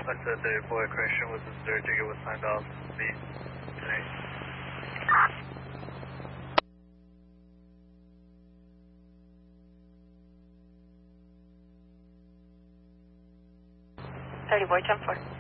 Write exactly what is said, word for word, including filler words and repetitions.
I said the boy correction was the third ticket was signed off. The tonight. thirty boy, ten four.